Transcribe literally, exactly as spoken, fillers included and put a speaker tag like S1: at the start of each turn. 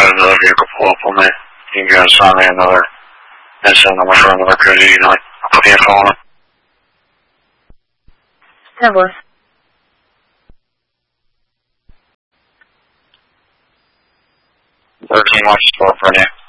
S1: another vehicle pull up on me. You can assign me another incident number for another cruiser unit. I'll put the info on it.
S2: ten four.
S1: thirteen, watch the sport for you.